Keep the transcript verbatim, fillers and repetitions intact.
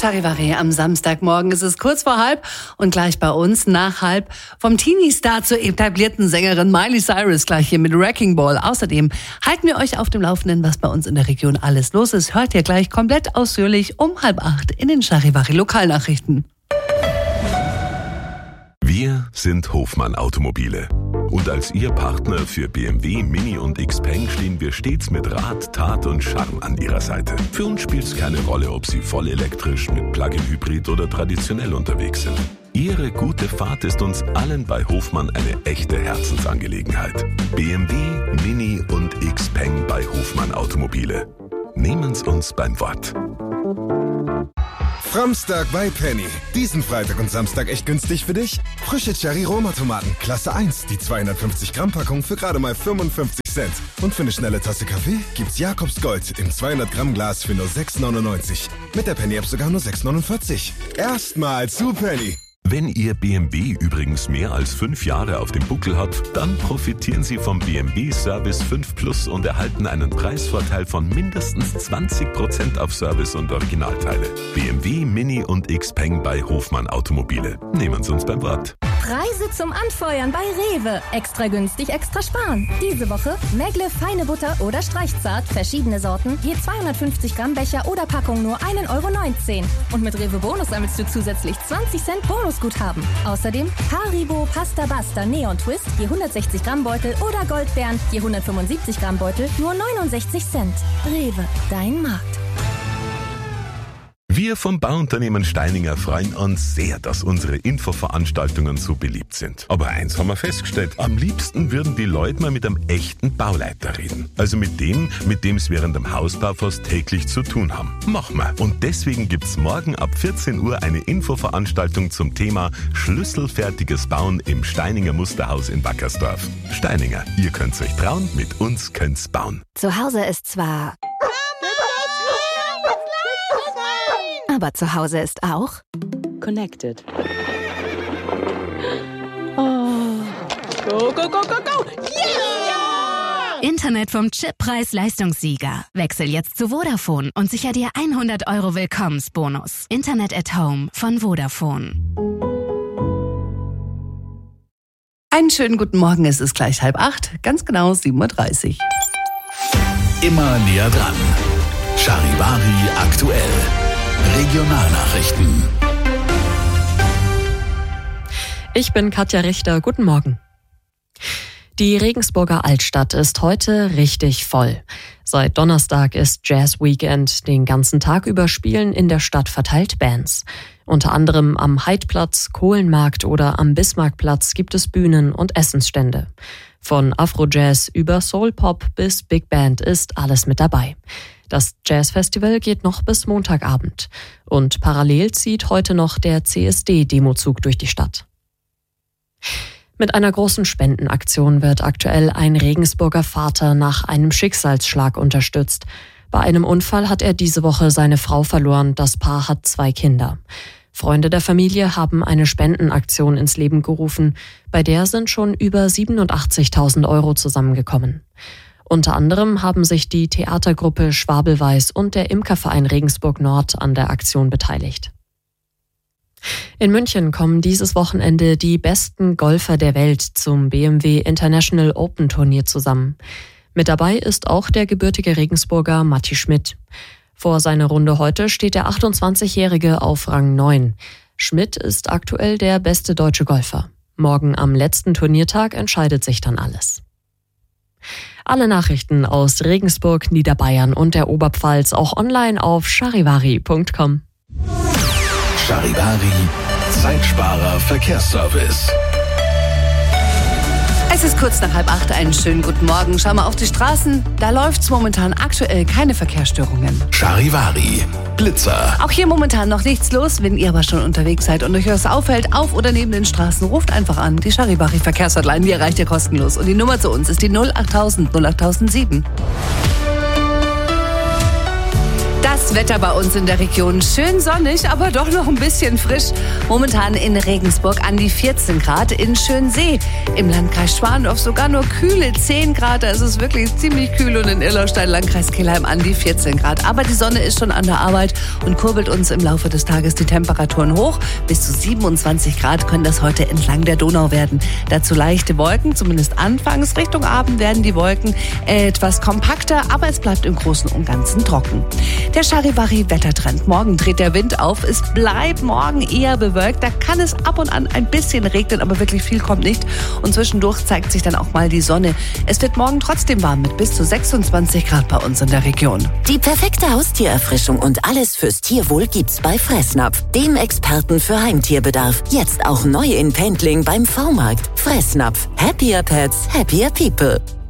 Charivari am Samstagmorgen. Es ist kurz vor halb und gleich bei uns nach halb vom Teenie-Star zur etablierten Sängerin Miley Cyrus gleich hier mit Wrecking Ball. Außerdem halten wir euch auf dem Laufenden, was bei uns in der Region alles los ist. Hört ihr gleich komplett ausführlich um halb acht in den Charivari Lokalnachrichten. Wir sind Hofmann Automobile. Und als Ihr Partner für B M W, Mini und Xpeng stehen wir stets mit Rat, Tat und Charme an Ihrer Seite. Für uns spielt es keine Rolle, ob Sie voll elektrisch, mit Plug-in-Hybrid oder traditionell unterwegs sind. Ihre gute Fahrt ist uns allen bei Hofmann eine echte Herzensangelegenheit. B M W, Mini und Xpeng bei Hofmann Automobile. Nehmen's uns beim Wort. Framstag bei Penny. Diesen Freitag und Samstag echt günstig für dich. Frische Cherry-Roma-Tomaten, Klasse eins, die zweihundertfünfzig Gramm Packung für gerade mal fünfundfünfzig Cent. Und für eine schnelle Tasse Kaffee gibt's Jakobs Gold im zweihundert Gramm Glas für nur sechs neunundneunzig. Mit der Penny-App sogar nur sechs neunundvierzig. Erstmal zu Penny. Wenn Ihr B M W übrigens mehr als fünf Jahre auf dem Buckel hat, dann profitieren Sie vom B M W Service fünf Plus und erhalten einen Preisvorteil von mindestens zwanzig Prozent auf Service und Originalteile. B M W, Mini und Xpeng bei Hofmann Automobile. Nehmen Sie uns beim Wort. Preise zum Anfeuern bei Rewe. Extra günstig, extra sparen. Diese Woche Megle feine Butter oder Streichzart, verschiedene Sorten, je zweihundertfünfzig Gramm Becher oder Packung nur ein Euro neunzehn. Und mit Rewe Bonus sammelst du zusätzlich zwanzig Cent Bonusguthaben. Außerdem Haribo Pasta Basta Neon Twist, je hundertsechzig Gramm Beutel oder Goldbeeren, je hundertfünfundsiebzig Gramm Beutel, nur neunundsechzig Cent. Rewe, dein Markt. Wir vom Bauunternehmen Steininger freuen uns sehr, dass unsere Infoveranstaltungen so beliebt sind. Aber eins haben wir festgestellt, am liebsten würden die Leute mal mit einem echten Bauleiter reden. Also mit dem, mit dem es während dem Hausbau fast täglich zu tun haben. Machen wir. Und deswegen gibt's morgen ab vierzehn Uhr eine Infoveranstaltung zum Thema schlüsselfertiges Bauen im Steininger Musterhaus in Wackersdorf. Steininger, ihr könnt's euch trauen, mit uns könnt's bauen. Zu Hause ist zwar... aber zu Hause ist auch Connected. Oh. Go, go, go, go, go! Yeah! Internet vom Chip Preis-Leistungssieger. Wechsel jetzt zu Vodafone und sicher dir hundert Euro Willkommensbonus. Internet at Home von Vodafone. Einen schönen guten Morgen, es ist gleich halb acht, ganz genau sieben Uhr dreißig. Immer näher dran. Charivari aktuell. Regionalnachrichten. Ich bin Katja Richter. Guten Morgen. Die Regensburger Altstadt ist heute richtig voll. Seit Donnerstag ist Jazz Weekend. Den ganzen Tag über spielen in der Stadt verteilt Bands. Unter anderem am Heidplatz, Kohlenmarkt oder am Bismarckplatz gibt es Bühnen und Essensstände. Von Afro-Jazz über Soul-Pop bis Big Band ist alles mit dabei. Das Jazzfestival geht noch bis Montagabend. Und parallel zieht heute noch der C S D-Demozug durch die Stadt. Mit einer großen Spendenaktion wird aktuell ein Regensburger Vater nach einem Schicksalsschlag unterstützt. Bei einem Unfall hat er diese Woche seine Frau verloren. Das Paar hat zwei Kinder. Freunde der Familie haben eine Spendenaktion ins Leben gerufen. Bei der sind schon über siebenundachtzigtausend Euro zusammengekommen. Unter anderem haben sich die Theatergruppe Schwabelweiß und der Imkerverein Regensburg Nord an der Aktion beteiligt. In München kommen dieses Wochenende die besten Golfer der Welt zum B M W International Open Turnier zusammen. Mit dabei ist auch der gebürtige Regensburger Matti Schmidt. Vor seiner Runde heute steht der achtundzwanzigjährige auf Rang neun. Schmidt ist aktuell der beste deutsche Golfer. Morgen am letzten Turniertag entscheidet sich dann alles. Alle Nachrichten aus Regensburg, Niederbayern und der Oberpfalz auch online auf charivari punkt com. Charivari, Zeitsparer Verkehrsservice. Es ist kurz nach halb acht, einen schönen guten Morgen. Schau mal auf die Straßen, da läuft's momentan aktuell keine Verkehrsstörungen. Charivari, Blitzer. Auch hier momentan noch nichts los. Wenn ihr aber schon unterwegs seid und euch was auffällt, auf oder neben den Straßen, ruft einfach an. Die Charivari Verkehrshotline, die erreicht ihr kostenlos. Und die Nummer zu uns ist die null achttausend null achttausendsieben. Das Das Wetter bei uns in der Region schön sonnig, aber doch noch ein bisschen frisch. Momentan in Regensburg an die vierzehn Grad, in Schönsee im Landkreis Schwandorf sogar nur kühle zehn Grad. Da ist es wirklich ziemlich kühl und in Illerstein, Landkreis Kelheim an die vierzehn Grad. Aber die Sonne ist schon an der Arbeit und kurbelt uns im Laufe des Tages die Temperaturen hoch. Bis zu siebenundzwanzig Grad können das heute entlang der Donau werden. Dazu leichte Wolken, zumindest anfangs. Richtung Abend werden die Wolken etwas kompakter, aber es bleibt im Großen und Ganzen trocken. Der Charivari-Wettertrend. Morgen dreht der Wind auf. Es bleibt morgen eher bewölkt. Da kann es ab und an ein bisschen regnen, aber wirklich viel kommt nicht. Und zwischendurch zeigt sich dann auch mal die Sonne. Es wird morgen trotzdem warm mit bis zu sechsundzwanzig Grad bei uns in der Region. Die perfekte Haustiererfrischung und alles fürs Tierwohl gibt's bei Fressnapf, dem Experten für Heimtierbedarf. Jetzt auch neu in Pendling beim V-Markt. Fressnapf. Happier Pets, happier people.